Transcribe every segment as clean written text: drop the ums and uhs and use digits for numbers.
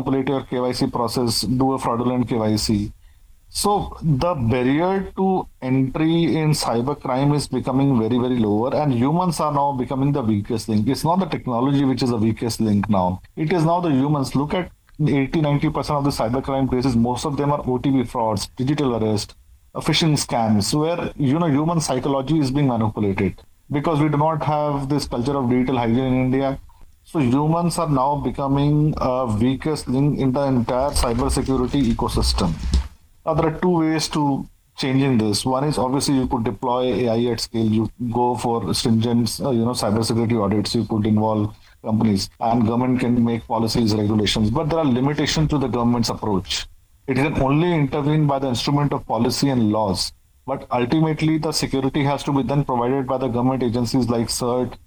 manipulate your KYC process, do a fraudulent KYC. So the barrier to entry in cybercrime is becoming very, very lower, and humans are now becoming the weakest link. It's not the technology which is the weakest link now. It is now the humans. Look at 80-90% of the cybercrime cases, most of them are OTP frauds, digital arrest, phishing scams, where human psychology is being manipulated because we do not have this culture of digital hygiene in India. So humans are now becoming a weakest link in the entire cybersecurity ecosystem. Now, there are two ways to changing this. One is obviously you could deploy AI at scale. You go for stringent, cybersecurity audits. You could involve companies, and government can make policies, regulations. But there are limitations to the government's approach. It can only intervene by the instrument of policy and laws. But ultimately, the security has to be then provided by the government agencies like CERT,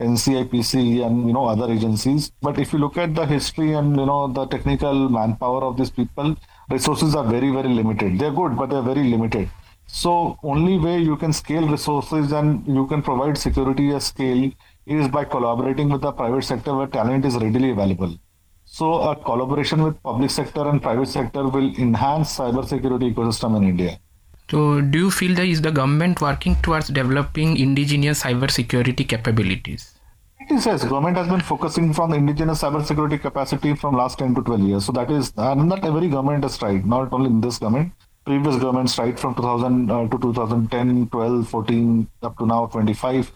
NCIPC, and other agencies. But if you look at the history and the technical manpower of these people, resources are very, very limited. They're good, but they're very limited. So only way you can scale resources and you can provide security at scale is by collaborating with the private sector where talent is readily available. So a collaboration with public sector and private sector will enhance cybersecurity ecosystem in India. So do you feel that is the government working towards developing indigenous cybersecurity capabilities? Yes, government has been focusing from the indigenous cybersecurity capacity from last 10 to 12 years. So that is, and not every government has tried, not only in this government. Previous governments tried from 2000 to 2010, 12, 14, up to now 25.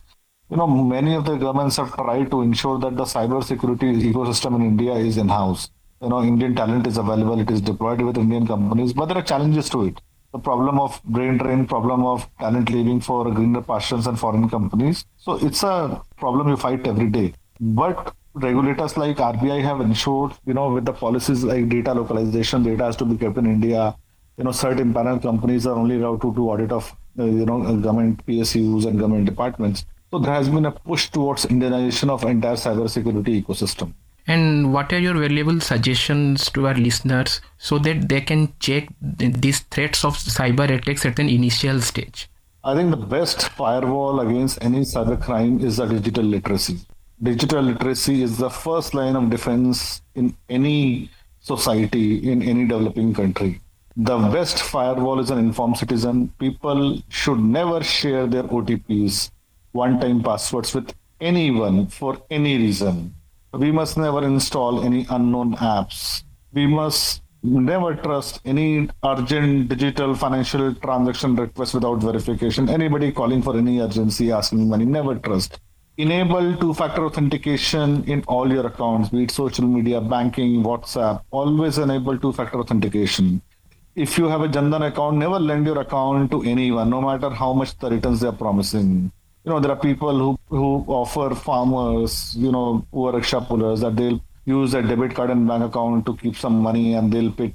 Many of the governments have tried to ensure that the cybersecurity ecosystem in India is in-house. Indian talent is available, it is deployed with Indian companies, but there are challenges to it. The problem of brain drain, problem of talent leaving for greener pastures and foreign companies. So it's a problem you fight every day. But regulators like RBI have ensured, with the policies like data localization, data has to be kept in India. Certain panel companies are only allowed to do audit of, government PSUs and government departments. So there has been a push towards Indianization of entire cybersecurity ecosystem. And what are your valuable suggestions to our listeners so that they can check these threats of cyber attacks at an initial stage? I think the best firewall against any cybercrime is the digital literacy. Digital literacy is the first line of defense in any society, in any developing country. The best firewall is an informed citizen. People should never share their OTPs, one-time passwords with anyone for any reason. We must never install any unknown apps. We must never trust any urgent digital financial transaction request without verification. Anybody calling for any urgency, asking money, never trust. Enable two-factor authentication in all your accounts, be it social media, banking, WhatsApp. Always enable two-factor authentication. If you have a Jan Dhan account, never lend your account to anyone, no matter how much the returns they are promising. There are people who offer farmers, poor rickshaw pullers, that they'll use a debit card and bank account to keep some money and they'll pay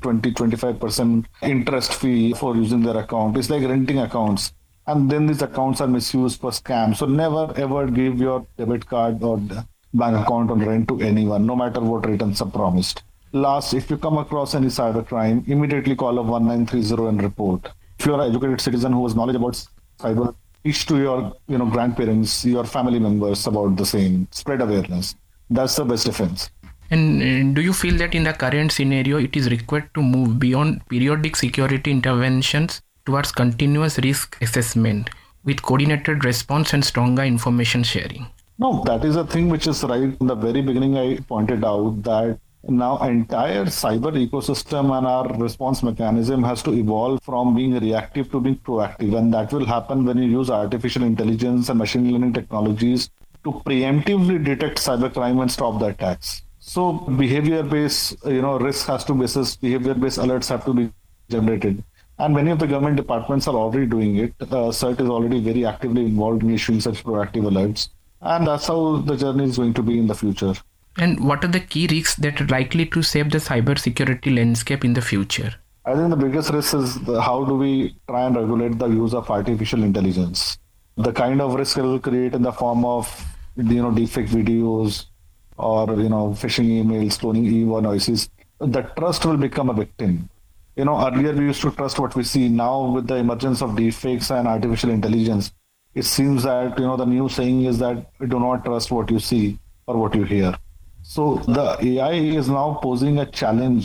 20-25% interest fee for using their account. It's like renting accounts. And then these accounts are misused for scams. So never ever give your debit card or bank account on rent to anyone, no matter what returns are promised. Last, if you come across any cybercrime, immediately call up 1930 and report. If you're an educated citizen who has knowledge about cyber, teach to your grandparents, your family members about the same. Spread awareness. That's the best defense. And do you feel that in the current scenario, it is required to move beyond periodic security interventions towards continuous risk assessment with coordinated response and stronger information sharing? No, that is a thing which is right. In the very beginning, I pointed out that now entire cyber ecosystem and our response mechanism has to evolve from being reactive to being proactive. And that will happen when you use artificial intelligence and machine learning technologies to preemptively detect cybercrime and stop the attacks. So behavior-based, risk has to basis, behavior-based alerts have to be generated. And many of the government departments are already doing it. CERT is already very actively involved in issuing such proactive alerts. And that's how the journey is going to be in the future. And what are the key risks that are likely to shape the cybersecurity landscape in the future? I think the biggest risk is how do we try and regulate the use of artificial intelligence? The kind of risk it will create in the form of, deepfake videos or, phishing emails, cloning e-voices. The trust will become a victim. Earlier we used to trust what we see. Now with the emergence of deepfakes and artificial intelligence, it seems that, the new saying is that do not trust what you see or what you hear. So the AI is now posing a challenge